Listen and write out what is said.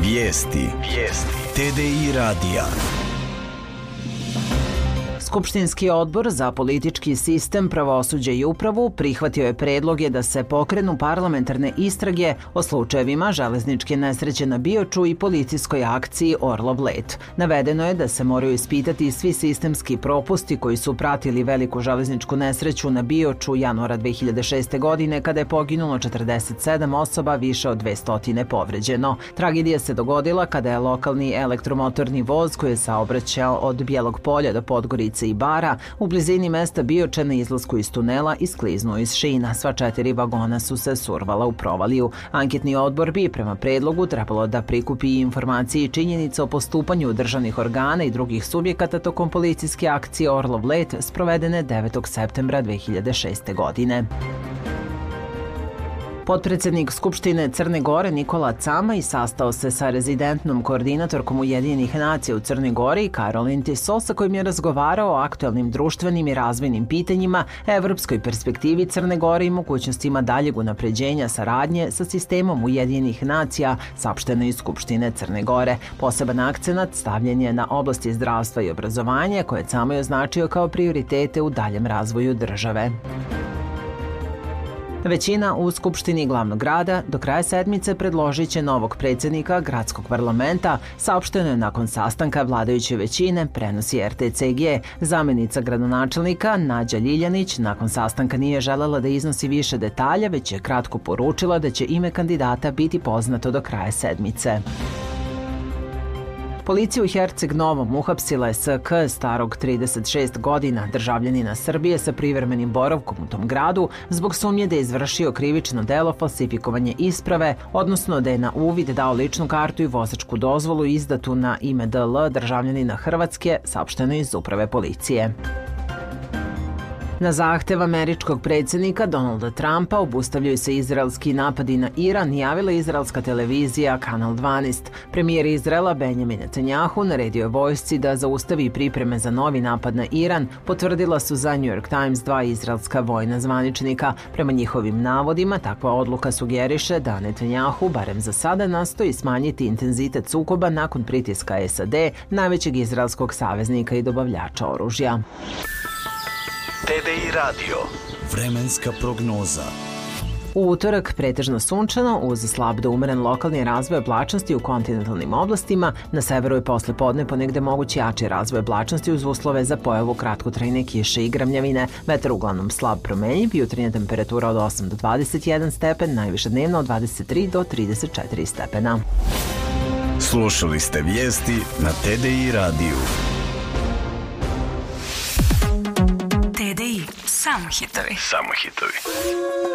Vijesti. TDI radija. Skupštinski odbor za politički sistem, pravosuđe i upravu prihvatio je predloge da se pokrenu parlamentarne istrage o slučajevima železničke nesreće na Bioču i policijskoj akciji Orlov let. Navedeno je da se moraju ispitati svi sistemski propusti koji su pratili veliku železničku nesreću na Bioču januara 2006. godine kada je poginulo 47 osoba, više od 200 povređeno. Tragedija se dogodila kada je lokalni elektromotorni voz koji je saobraćao od Bijelog Polja do Podgorice i Bara u blizini mesta Bioče na izlasku iz tunela iskliznuo iz šina. Sva 4 vagona su se survala u provaliju. Anketni odbor bi prema predlogu trebalo da prikupi informacije i činjenice o postupanju državnih organa i drugih subjekata tokom policijske akcije Orlov let sprovedene 9. septembra 2006. godine. Potpredsednik Skupštine Crne Gore Nikola Camaj sastao se sa rezidentnom koordinatorkom Ujedinjenih nacija u Crnoj Gori Karolin Tiso, sa kojim je razgovarao o aktuelnim društvenim i razvojnim pitanjima, evropskoj perspektivi Crne Gore i mogućnostima daljeg unapređenja saradnje sa sistemom Ujedinjenih nacija, saopšteno iz Skupštine Crne Gore. Poseban akcenat stavljen je na oblasti zdravstva i obrazovanja, koje je Camaj označio kao prioritete u daljem razvoju države. Većina u Skupštini glavnog grada do kraja sedmice predložit će novog predsjednika gradskog parlamenta, saopšteno je nakon sastanka vladajuće većine, prenosi RTCG. Zamjenica gradonačelnika Nađa Ljiljanić nakon sastanka nije želela da iznosi više detalja, već je kratko poručila da će ime kandidata biti poznato do kraja sedmice. Policija u Herceg Novom uhapsila je SK starog 36 godina, državljanina Srbije sa privremenim boravkom u tom gradu, zbog sumnje da je izvršio krivično delo falsifikovanje isprave, odnosno da je na uvid dao ličnu kartu i vozačku dozvolu izdatu na ime DL državljanina Hrvatske, saopšteno iz uprave policije. Na zahtev američkog predsjednika Donalda Trumpa obustavljaju se izraelski napadi na Iran, javila izraelska televizija Kanal 12. Premijer Izraela Benjamin Netanjahu naredio je vojsci da zaustavi pripreme za novi napad na Iran, potvrdila su za New York Times 2 izraelska vojna zvaničnika. Prema njihovim navodima, takva odluka sugeriše da Netanjahu, barem za sada, nastoji smanjiti intenzitet sukoba nakon pritiska SAD, najvećeg izraelskog saveznika i dobavljača oružja. TDI radio. Vremenska prognoza. U utorak pretežno sunčano uz slab do umeren lokalni razvoj oblačnosti u kontinentalnim oblastima, na severu je posle podne ponegde mogući jači razvoj oblačnosti uz uslove za pojavu kratkotrajne kiše i grmljavine. Vetar uglavnom slab promenjiv, jutarnja temperatura od 8 do 21 stepen, najviše dnevno od 23 do 34 stepena. Slušali ste vijesti na TDI radiju. TDI, samo hitovi.